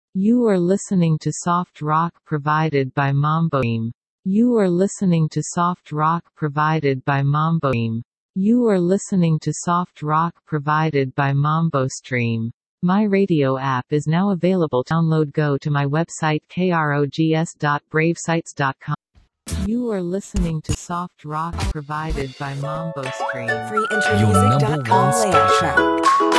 You are listening to soft rock provided by Mambo Stream. You are listening to soft rock provided by Mambo Stream. You are listening to soft rock provided by Mambo Stream. My radio app is now available. Download. Go to my website krogs.bravesites.com. You are listening to soft rock provided by Mambo Stream. Freeintromusic.com layout track.